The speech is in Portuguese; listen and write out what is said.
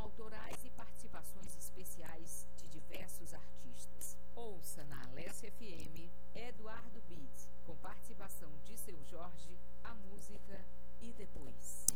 autorais e participações especiais de diversos artistas. Ouça na Alessia FM Eduardo Beat, com participação de Seu Jorge, a música E Depois.